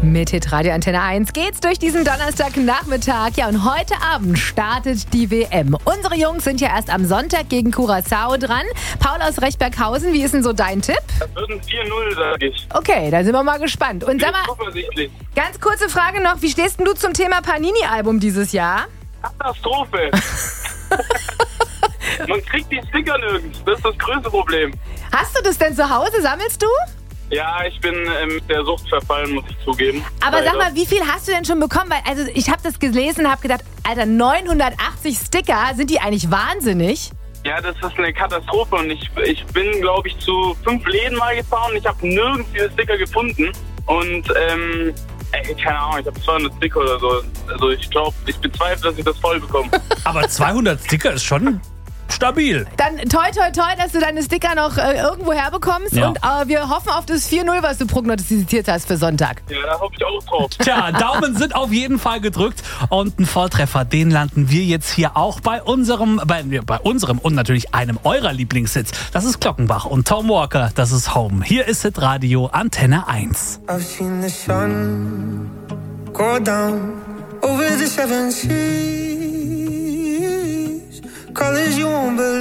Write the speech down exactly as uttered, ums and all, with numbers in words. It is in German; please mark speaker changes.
Speaker 1: Mit Hitradio Antenne eins geht's durch diesen Donnerstagnachmittag. Ja, und heute Abend startet die W M. Unsere Jungs sind ja erst am Sonntag gegen Curaçao dran. Paul aus Rechberghausen, wie ist denn so dein Tipp?
Speaker 2: Das wird ein vier null, sage ich.
Speaker 1: Okay, da sind wir mal gespannt. Und sag mal,
Speaker 2: Zuversichtlich.
Speaker 1: ganz kurze Frage noch, wie stehst denn du zum Thema Panini-Album dieses Jahr?
Speaker 2: Katastrophe. Man kriegt die Sticker nirgends. Das ist das größte Problem.
Speaker 1: Hast du das denn zu Hause? Sammelst du?
Speaker 2: Ja, ich bin ähm, der Sucht verfallen, muss ich zugeben.
Speaker 1: Aber
Speaker 2: Leider.
Speaker 1: sag mal, wie viel hast du denn schon bekommen? Weil, also ich habe das gelesen und habe gedacht, Alter, neunhundertachtzig Sticker, sind die eigentlich wahnsinnig?
Speaker 2: Ja, das ist eine Katastrophe und ich, ich bin, glaube ich, zu fünf Läden mal gefahren und ich habe nirgends diese Sticker gefunden. Und, ähm, ey, keine Ahnung, ich habe zweihundert Sticker oder so. Also ich glaube, ich bezweifle, dass ich das voll bekomme.
Speaker 3: Aber zweihundert Sticker ist schon stabil.
Speaker 1: Dann toi toi toi, dass du deine Sticker noch äh, irgendwo herbekommst.
Speaker 3: Ja.
Speaker 1: Und äh, wir hoffen auf das vier null, was du prognostiziert hast für Sonntag.
Speaker 2: Ja, da hoffe ich auch drauf.
Speaker 3: Tja, Daumen sind auf jeden Fall gedrückt und ein Volltreffer, den landen wir jetzt hier auch bei unserem, bei, bei unserem und natürlich einem eurer Lieblingshits. Das ist Glockenbach und Tom Walker, das ist Home. Hier ist Hitradio Antenne eins.
Speaker 4: I've seen the sun go down over the seven seas. Colors you won't believe.